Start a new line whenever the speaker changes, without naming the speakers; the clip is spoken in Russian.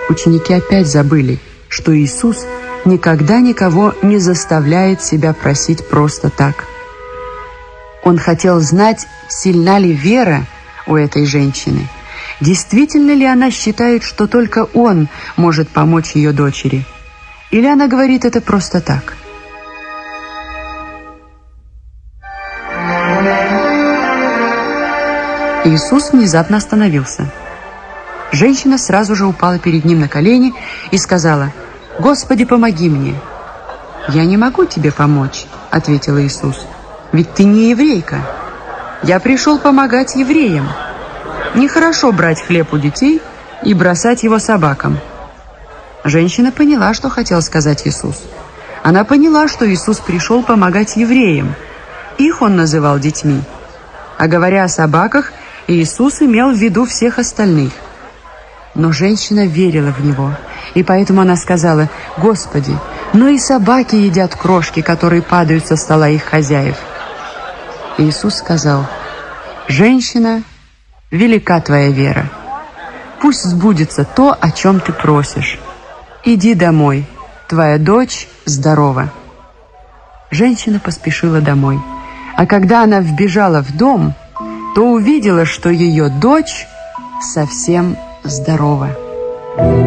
Ученики опять забыли, что Иисус никогда никого не заставляет себя просить просто так. Он хотел знать, сильна ли вера у этой женщины, действительно ли она считает, что только он может помочь ее дочери, или она говорит это просто так. Иисус внезапно остановился. Женщина сразу же упала перед ним на колени и сказала: «Господи, помоги мне». «Я не могу тебе помочь», — ответил Иисус, «ведь ты не еврейка. Я пришел помогать евреям. Нехорошо брать хлеб у детей и бросать его собакам». Женщина поняла, что хотел сказать Иисус. Она поняла, что Иисус пришел помогать евреям. Их он называл детьми. А говоря о собаках, Иисус имел в виду всех остальных. Но женщина верила в Него, и поэтому она сказала: «Господи, но и собаки едят крошки, которые падают со стола их хозяев». Иисус сказал: «Женщина, велика твоя вера. Пусть сбудется то, о чем ты просишь. Иди домой, твоя дочь здорова». Женщина поспешила домой, а когда она вбежала в дом, то увидела, что ее дочь совсем здорова.